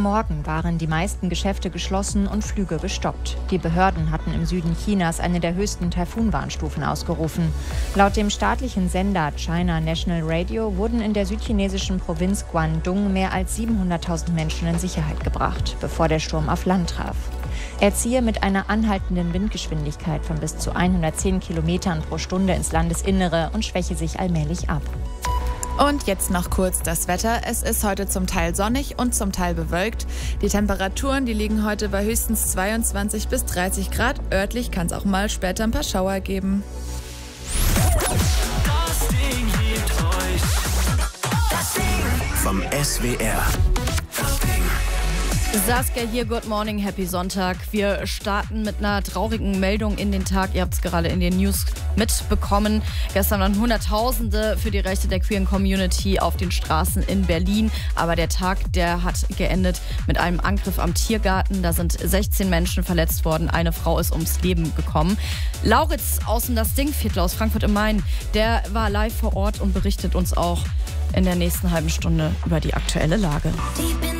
Morgen waren die meisten Geschäfte geschlossen und Flüge gestoppt. Die Behörden hatten im Süden Chinas eine der höchsten Taifunwarnstufen ausgerufen. Laut dem staatlichen Sender China National Radio wurden in der südchinesischen Provinz Guangdong mehr als 700.000 Menschen in Sicherheit gebracht, bevor der Sturm auf Land traf. Er ziehe mit einer anhaltenden Windgeschwindigkeit von bis zu 110 Kilometern pro Stunde ins Landesinnere und schwäche sich allmählich ab. Und jetzt noch kurz das Wetter. Es ist heute zum Teil sonnig und zum Teil bewölkt. Die Temperaturen, die liegen heute bei höchstens 22 bis 30 Grad. Örtlich kann es auch mal später ein paar Schauer geben. Das Ding liebt euch. Das Ding vom SWR. Das Ding. Saskia hier, Good Morning, Happy Sonntag. Wir starten mit einer traurigen Meldung in den Tag. Ihr habt es gerade in den News mitbekommen. Gestern waren Hunderttausende für die Rechte der queeren Community auf den Straßen in Berlin. Aber der Tag, der hat geendet mit einem Angriff am Tiergarten. Da sind 16 Menschen verletzt worden. Eine Frau ist ums Leben gekommen. Lauritz aus dem Das Ding-Viertel aus Frankfurt am Main, der war live vor Ort und berichtet uns auch in der nächsten halben Stunde über die aktuelle Lage.